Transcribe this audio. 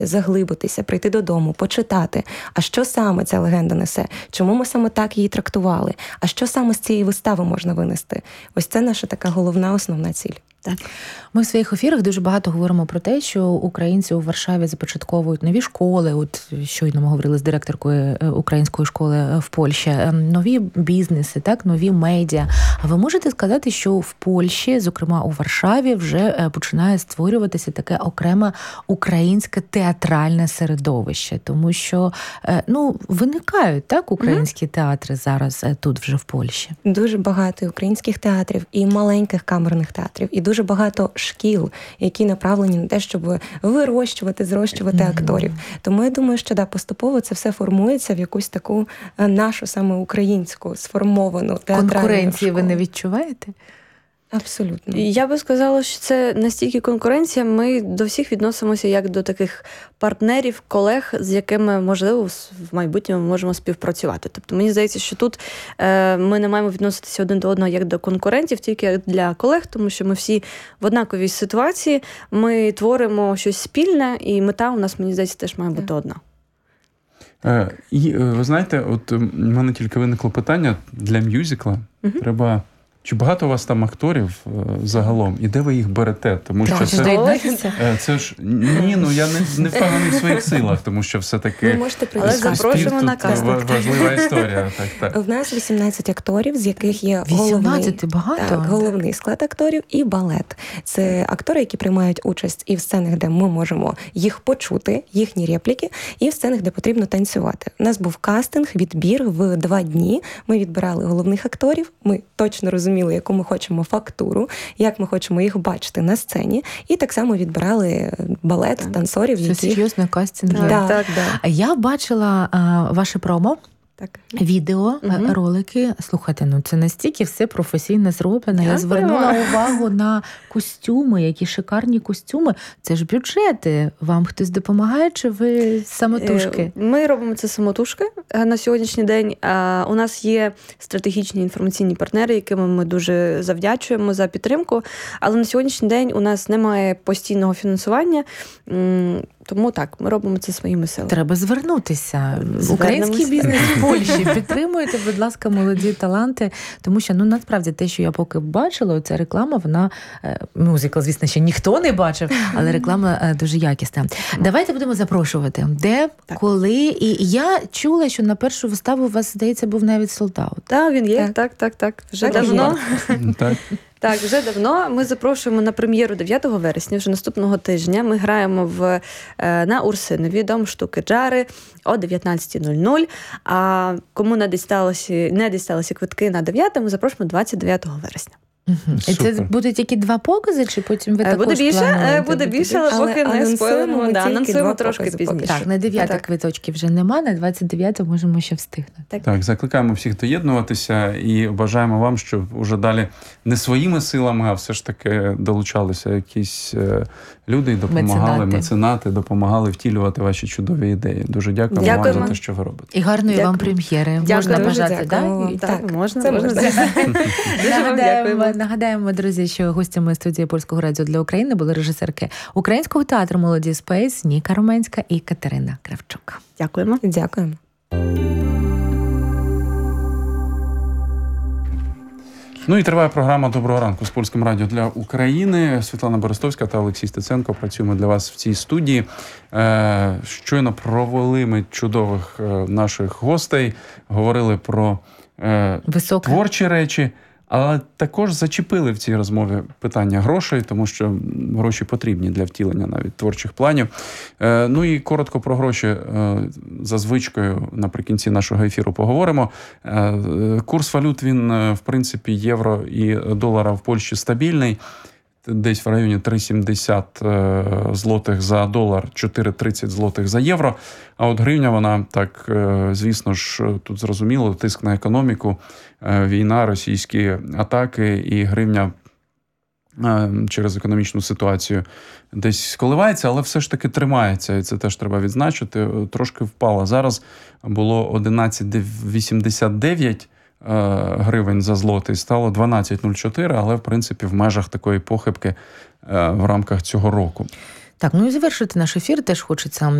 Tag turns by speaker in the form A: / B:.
A: заглибитися, прийти додому, почитати, а що саме ця легенда несе, чому ми саме так її трактували, а що саме з цієї вистави можна винести. Ось це наша така головна, основна ціль.
B: Так. Ми в своїх ефірах дуже багато говоримо про те, що українці у Варшаві започатковують нові школи, от щойно ми говорили з директоркою української школи в Польщі, нові бізнеси, так, нові медіа. А ви можете сказати, що в Польщі, зокрема у Варшаві, вже починає створюватися таке окреме українське театральне середовище, тому що, виникають, так, українські театри зараз тут вже в Польщі?
A: Дуже багато українських театрів і маленьких камерних театрів, і дуже багато шкіл, які направлені на те, щоб вирощувати, зрощувати акторів. Тому я думаю, що поступово це все формується в якусь таку нашу саме українську сформовану театральну
B: Конкуренції
A: школу.
B: ви не відчуваєте?
A: Абсолютно.
C: Я би сказала, що це настільки конкуренція, ми до всіх відносимося як до таких партнерів, колег, з якими, можливо, в майбутньому можемо співпрацювати. Тобто, мені здається, що тут ми не маємо відноситися один до одного як до конкурентів, тільки як для колег, тому що ми всі в однаковій ситуації, ми творимо щось спільне, і мета у нас, мені здається, теж має бути одна.
D: І ви знаєте, от у мене тільки виникло питання для мюзикла. Треба... Чи багато у вас там акторів загалом? І де ви їх берете? Тому що це ж... Ні, я не впевнений в своїх силах, тому що все-таки...
A: Ви можете прийти.
C: Але запрошуємо на кастинг.
D: Важлива історія. Так.
A: В нас 18 акторів, з яких є
B: 18 багато.
A: Головний склад акторів і балет. Це актори, які приймають участь і в сценах, де ми можемо їх почути, їхні репліки, і в сценах, де потрібно танцювати. У нас був кастинг, відбір в 2 дні. Ми відбирали головних акторів, ми точно розуміли, яку ми хочемо фактуру, як ми хочемо їх бачити на сцені, і так само відбирали балет, танцорів.
B: Це серйозно кастинг.
A: Так.
B: Я бачила ваше промо.
A: Так.
B: Відео, ролики. Слухайте, це настільки все професійно зроблено. Я звернула увагу на костюми, які шикарні костюми. Це ж бюджети. Вам хтось допомагає, чи ви самотужки?
C: Ми робимо це самотужки на сьогоднішній день. У нас є стратегічні інформаційні партнери, яким ми дуже завдячуємо за підтримку. Але на сьогоднішній день у нас немає постійного фінансування. Тому так, ми робимо це своїми силами.
B: Треба звернутися. Український бізнес в Польщі. Підтримуйте, будь ласка, молоді таланти. Тому що, насправді, те, що я поки бачила, ця реклама, вона, мюзикл, звісно, ще ніхто не бачив, але реклама дуже якісна. Давайте будемо запрошувати. Де, коли. І я чула, що на першу виставу у вас, здається, був навіть солдат.
C: Так, він є. Так. Вже давно.
D: Так.
C: Так, вже давно. Ми запрошуємо на прем'єру 9 вересня, вже наступного тижня. Ми граємо на Урсинові, Дом штуки Джари о 19:00. А кому не дісталися квитки на 9, ми запрошуємо 29 вересня.
B: І це буде тільки 2 покази, чи потім ви також плануєте?
C: Буде більше, але поки не спойлеримо. Анонсуємо трошки пізніше.
B: Так, на 9 квиточків вже нема, на 29 можемо ще встигнути.
D: Так, закликаємо всіх доєднуватися і бажаємо вам, щоб уже далі не своїми силами, а все ж таки долучалися якісь люди і допомагали, меценати, допомагали втілювати ваші чудові ідеї. Дуже дякуємо вам за те, що ви робите.
B: І гарної вам прем'єри. Можна бажати,
C: так? Можна.
B: Нагадаємо, друзі, що гостями студії Польського радіо для України були режисерки Українського театру «Молоді Спейс» Ніка Роменська і Катерина Кравчук.
C: Дякуємо.
A: Дякуємо.
D: І триває програма «Доброго ранку» з Польським радіо для України. Світлана Берестовська та Олексій Стеценко працюємо для вас в цій студії. Щойно провели ми чудових наших гостей, говорили про творчі речі. Але також зачепили в цій розмові питання грошей, тому що гроші потрібні для втілення навіть творчих планів. І коротко про гроші за звичкою наприкінці нашого ефіру поговоримо. Курс валют, він, в принципі, євро і долара в Польщі стабільний. Десь в районі 3,70 злотих за долар, 4,30 злотих за євро. А от гривня, вона так, звісно ж, тут зрозуміло, тиск на економіку, війна, російські атаки, і гривня через економічну ситуацію десь коливається, але все ж таки тримається, і це теж треба відзначити, трошки впала. Зараз було 11,89 гривень за злотий, стало 12,04, але, в принципі, в межах такої похибки в рамках цього року.
B: Так, ну і завершити наш ефір теж хочеться